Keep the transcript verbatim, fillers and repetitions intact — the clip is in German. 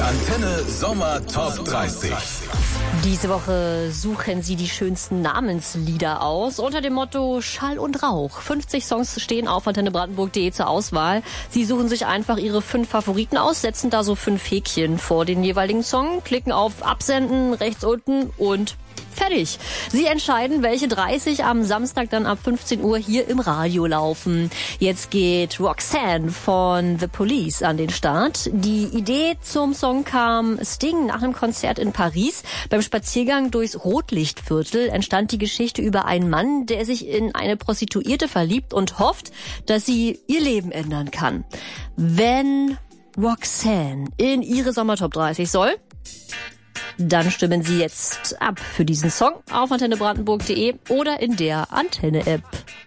Antenne Sommer Top dreißig. Diese Woche suchen Sie die schönsten Namenslieder aus unter dem Motto Schall und Rauch. fünfzig Songs stehen auf antenne brandenburg punkt de zur Auswahl. Sie suchen sich einfach Ihre fünf Favoriten aus, setzen da so fünf Häkchen vor den jeweiligen Song, klicken auf Absenden rechts unten und fertig. Sie entscheiden, welche dreißig am Samstag dann ab fünfzehn Uhr hier im Radio laufen. Jetzt geht Roxanne von The Police an den Start. Die Idee zum Song kam Sting nach einem Konzert in Paris. Beim Spaziergang durchs Rotlichtviertel entstand die Geschichte über einen Mann, der sich in eine Prostituierte verliebt und hofft, dass sie ihr Leben ändern kann. Wenn Roxanne in ihre Sommertop dreißig soll, dann stimmen Sie jetzt ab für diesen Song auf antenne brandenburg punkt de oder in der Antenne-App.